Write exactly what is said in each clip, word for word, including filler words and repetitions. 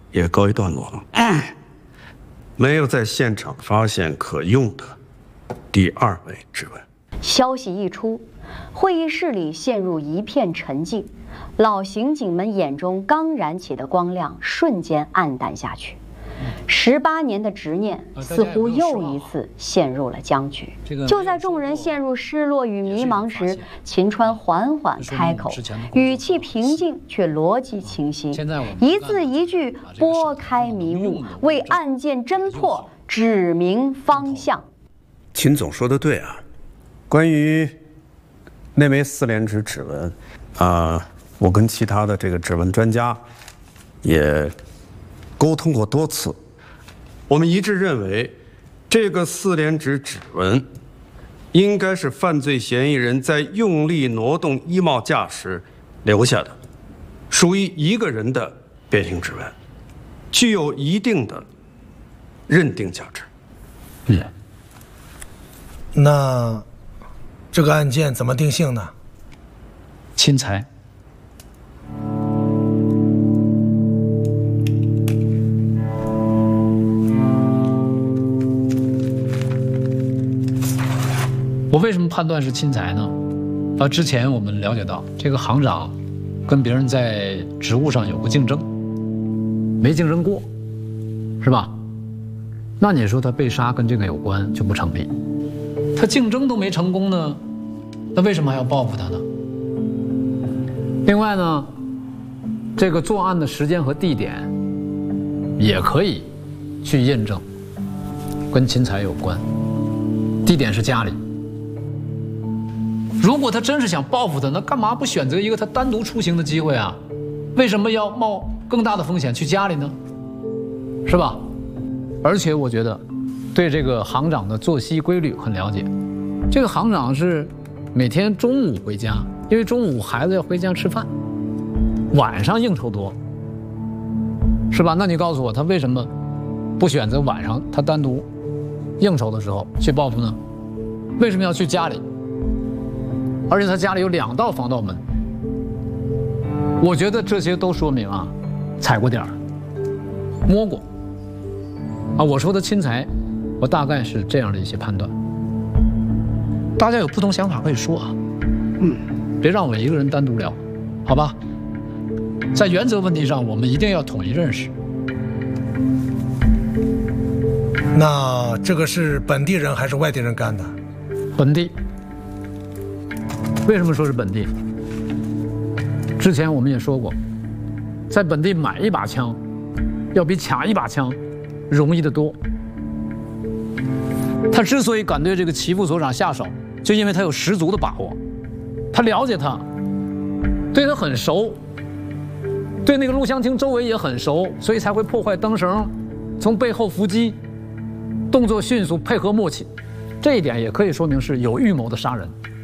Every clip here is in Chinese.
也告一段落了。哎，没有在现场发现可用的第二枚指纹。 消息一出，会议室里陷入一片沉寂，老刑警们眼中刚燃起的光亮瞬间暗淡下去。十八年的执念似乎又一次陷入了僵局。就在众人陷入失落与迷茫时，秦川缓缓开口，语气平静却逻辑清晰，一字一句拨开迷雾，为案件侦破指明方向。 秦总说的对啊，关于那枚四联指指纹，啊、呃，我跟其他的这个指纹专家也沟通过多次，我们一致认为，这个四联指指纹应该是犯罪嫌疑人在用力挪动衣帽架时留下的，属于一个人的变形指纹，具有一定的认定价值。 嗯， 那这个案件怎么定性呢？ 钦裁。我为什么判断是钦裁呢？啊，之前我们了解到，这个行长跟别人在职务上有过竞争，没竞争过，是吧？那你说他被杀跟这个有关就不成立。他竞争都没成功呢，那为什么还要报复他呢？另外呢，这个作案的时间和地点也可以去验证，跟钦裁有关。地点是家里。如果他真是想报复他，那干嘛不选择一个他单独出行的机会啊？为什么要冒更大的风险去家里呢？是吧？而且我觉得，对这个行长的作息规律很了解。这个行长是每天中午回家，因为中午孩子要回家吃饭，晚上应酬多，是吧？那你告诉我，他为什么不选择晚上他单独应酬的时候去报复呢？为什么要去家里？而且他家里有两道防盗门，我觉得这些都说明啊，踩过点儿，摸过。啊，我说的钦裁，我大概是这样的一些判断。大家有不同想法可以说啊，嗯，别让我一个人单独聊，好吧？在原则问题上，我们一定要统一认识。 那这个是本地人还是外地人干的？ 本地。为什么说是本地？之前我们也说过，在本地买一把枪，要比卡一把枪容易得多。他之所以敢对这个齐副所长下手，就因为他有十足的把握，他了解他，对他很熟，对那个录像厅周围也很熟，所以才会破坏灯绳，从背后伏击，动作迅速，配合默契。这一点也可以说明是有预谋的杀人。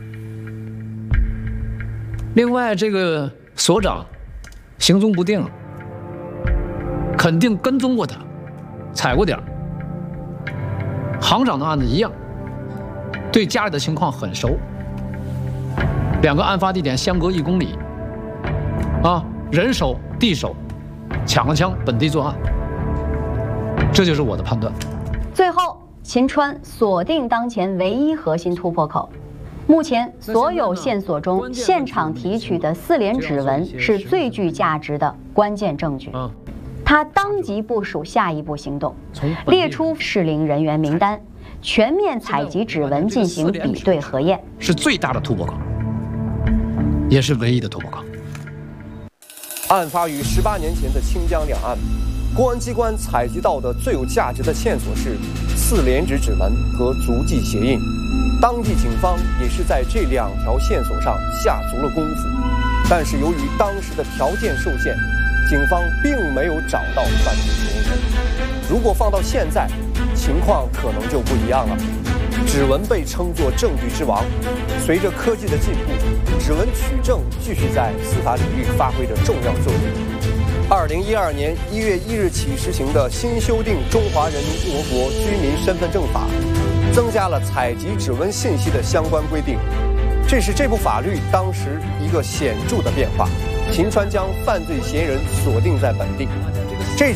另外，这个所长行踪不定，肯定跟踪过他，踩过点儿。行长的案子一样，对家里的情况很熟。两个案发地点相隔一公里，啊，人手地手，抢了枪，本地作案，这就是我的判断。 最后，秦川锁定当前唯一核心突破口。目前所有线索中，现场提取的四联指纹是最具价值的关键证据。他当即部署下一步行动，列出适龄人员名单，全面采集指纹进行比对核验， 是最大的突破口，也是唯一的突破口。 案发于十八年前的清江两案，公安机关采集到的最有价值的线索是四联指指纹和足迹鞋印。当地警方也是在这两条线索上下足了功夫，但是由于当时的条件受限，警方并没有找到犯罪嫌疑人。如果放到现在，情况可能就不一样了。指纹被称作证据之王，随着科技的进步，指纹取证继续在司法领域发挥着重要作用。二零一二年一月一日起实行的新修订《中华人民共和国居民身份证法》，增加了采集指纹信息的相关规定，这是这部法律当时一个显著的变化。秦川将犯罪嫌疑人锁定在本地。